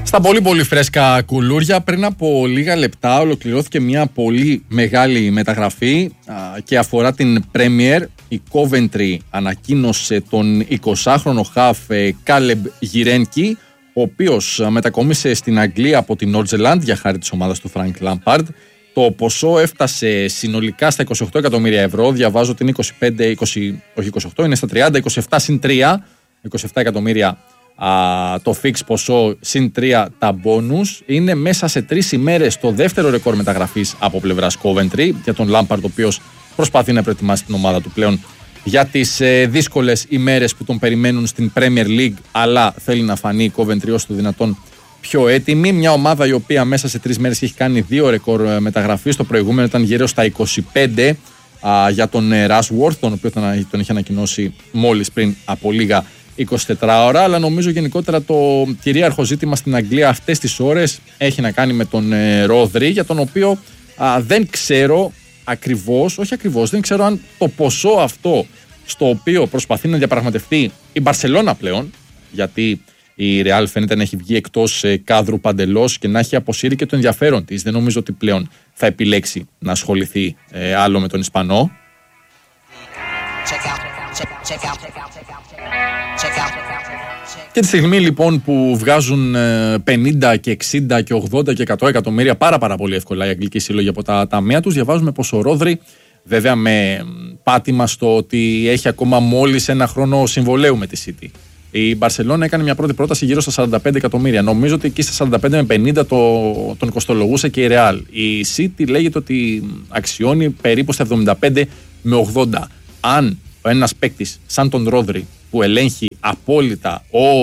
Στα πολύ πολύ φρέσκα κουλούρια, πριν από λίγα λεπτά ολοκληρώθηκε μια πολύ μεγάλη μεταγραφή και αφορά την Premier. Η Coventry ανακοίνωσε τον 20χρονο χαφ Κάλεμπ Γιρένκι, ο οποίος μετακόμισε στην Αγγλία από την Νόρτζελαντ για χάρη της ομάδας του Φρανκ Λάμπαρντ. Το ποσό έφτασε συνολικά στα 28 εκατομμύρια ευρώ. Διαβάζω ότι είναι 28, είναι στα 30, 27 συν 3, 27 εκατομμύρια το fix ποσό συν 3 τα bonus. Είναι μέσα σε 3 ημέρες το δεύτερο ρεκόρ μεταγραφής από πλευράς Coventry για τον Lampard, ο οποίος προσπαθεί να προετοιμάσει την ομάδα του πλέον για τις δύσκολες ημέρες που τον περιμένουν στην Premier League, αλλά θέλει να φανεί η Coventry ως το δυνατόν πιο έτοιμη. Μια ομάδα η οποία μέσα σε 3 μέρες έχει κάνει 2 ρεκόρ μεταγραφής. Το προηγούμενο ήταν γύρω στα 25 για τον Rashworth, τον οποίο τον είχε ανακοινώσει μόλις πριν από λίγα 24 ώρα. Αλλά νομίζω γενικότερα το κυρίαρχο ζήτημα στην Αγγλία αυτές τις ώρες έχει να κάνει με τον Ρόδρυ, για τον οποίο δεν ξέρω δεν ξέρω αν το ποσό αυτό στο οποίο προσπαθεί να διαπραγματευτεί η Μπαρσελόνα πλέον, γιατί η Real φαίνεται να έχει βγει εκτός κάδρου παντελώς και να έχει αποσύρει και το ενδιαφέρον της. Δεν νομίζω ότι πλέον θα επιλέξει να ασχοληθεί άλλο με τον Ισπανό. Και τη στιγμή λοιπόν που βγάζουν 50 και 60 και 80 και 100 εκατομμύρια πάρα πολύ εύκολα οι αγγλικοί σύλλογοι από τα ταμεία τους, διαβάζουμε πως ο Ρόδρυ, βέβαια με πάτημα στο ότι έχει ακόμα μόλις 1 χρόνο συμβολαίου με τη City. Η Μπαρσελόνα έκανε μια πρώτη πρόταση γύρω στα 45 εκατομμύρια. Νομίζω ότι εκεί στα 45 με 50 τον κοστολογούσε και η Real. Η City λέγεται ότι αξιώνει περίπου στα 75 με 80. Αν ένας παίκτης σαν τον Ρόδρυ, που ελέγχει απόλυτα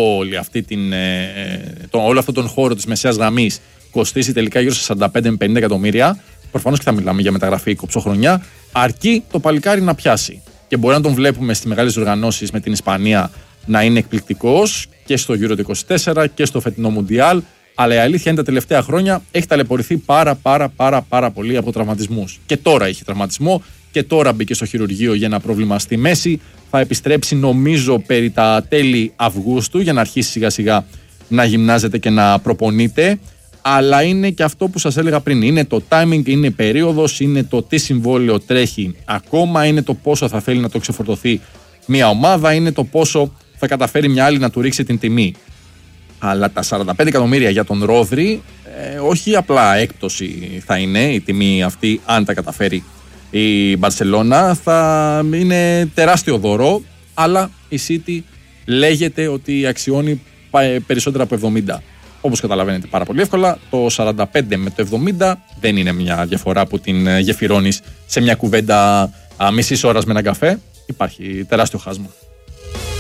όλο αυτόν τον χώρο της μεσαίας γραμμής, κοστίσει τελικά γύρω στα 45 με 50 εκατομμύρια, προφανώς και θα μιλάμε για μεταγραφή κοψοχρονιά, αρκεί το παλικάρι να πιάσει. Και μπορεί να τον βλέπουμε στις μεγάλες οργανώσεις με την Ισπανία να είναι εκπληκτικός και στο Euro 24 και στο φετινό Μουντιάλ. Αλλά η αλήθεια είναι τα τελευταία χρόνια έχει ταλαιπωρηθεί πάρα πολύ από τραυματισμούς. Και τώρα έχει τραυματισμό και τώρα μπήκε στο χειρουργείο για ένα πρόβλημα στη μέση. Θα επιστρέψει νομίζω περί τα τέλη Αυγούστου για να αρχίσει σιγά σιγά να γυμνάζεται και να προπονείται. Αλλά είναι και αυτό που σας έλεγα πριν. Είναι το timing, είναι η περίοδος, είναι το τι συμβόλαιο τρέχει ακόμα, είναι το πόσο θα θέλει να το ξεφορτωθεί μια ομάδα, είναι το πόσο θα καταφέρει μια άλλη να του ρίξει την τιμή. Αλλά τα 45 εκατομμύρια για τον Ρόδρυ, όχι απλά έκπτωση θα είναι η τιμή αυτή αν τα καταφέρει η Μπαρσελόνα, θα είναι τεράστιο δώρο, αλλά η City λέγεται ότι αξιώνει περισσότερα από 70. Όπως καταλαβαίνετε πάρα πολύ εύκολα, το 45 με το 70 δεν είναι μια διαφορά που την γεφυρώνεις σε μια κουβέντα μισής ώρας με έναν καφέ. Υπάρχει τεράστιο χάσμα.